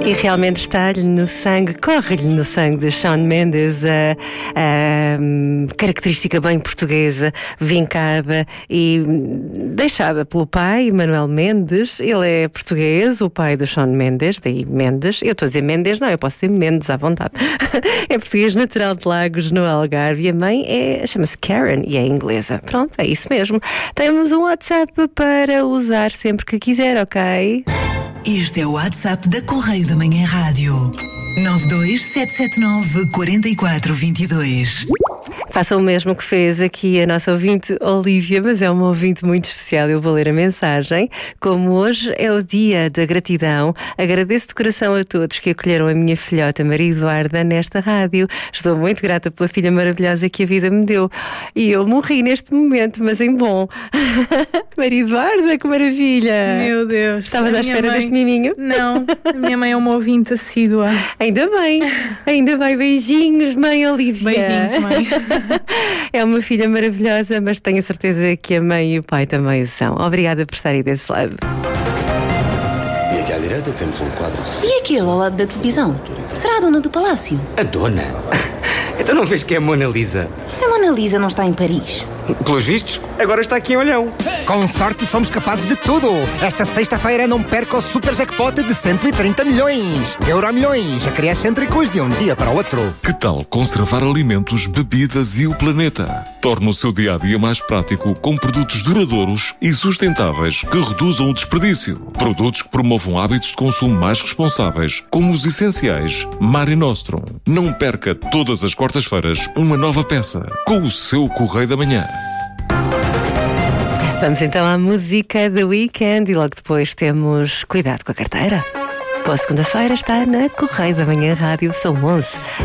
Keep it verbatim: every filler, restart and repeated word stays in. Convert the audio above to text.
E realmente está-lhe no sangue, corre-lhe no sangue de Shawn Mendes a, a característica bem portuguesa, vincada e deixada pelo pai, Manuel Mendes. Ele é português, o pai do Shawn Mendes, daí Mendes. Eu estou a dizer Mendes, não, eu posso dizer Mendes à vontade. É português, natural de Lagos, no Algarve. E a mãe é, chama-se Karen e é inglesa. Pronto, é isso mesmo. Temos um WhatsApp para usar sempre que quiser, ok? Este é o WhatsApp da Correio da Manhã Rádio. nove dois sete sete nove quatro quatro dois dois. Faça o mesmo que fez aqui a nossa ouvinte Olívia, mas é uma ouvinte muito especial. Eu vou ler a mensagem. Como hoje é o dia da gratidão, agradeço de coração a todos que acolheram a minha filhota Maria Eduarda nesta rádio. Estou muito grata pela filha maravilhosa que a vida me deu. E eu morri neste momento, mas em bom. Maria Eduarda, que maravilha! Meu Deus! Estavas à espera mãe... deste miminho? Não, a minha mãe é uma ouvinte assídua. Ainda bem, ainda bem. Beijinhos, mãe Olívia. Beijinhos, mãe. É uma filha maravilhosa, mas tenho a certeza que a mãe e o pai também o são. Obrigada por estarem desse lado. E aqui à direita temos um quadro de... E aquele ao lado da televisão? Será a dona do palácio? A dona? Então não vês que é a Mona Lisa? A Mona Lisa não está em Paris. Pelos vistos, agora está aqui em Olhão. Com sorte somos capazes de tudo. Esta sexta-feira não perca o super jackpot de cento e trinta milhões. Euro milhões, a criar excêntricos de um dia para o outro. Que tal conservar alimentos, bebidas e o planeta? Torne o seu dia-a-dia mais prático com produtos duradouros e sustentáveis que reduzam o desperdício. Produtos que promovam hábitos de consumo mais responsáveis, como os essenciais Mare Nostrum. Não perca todas as quartas-feiras uma nova peça com o seu Correio da Manhã. Vamos então à música The Weeknd e logo depois temos Cuidado com a Carteira. Boa segunda-feira, está na Correio da Manhã Rádio, são onze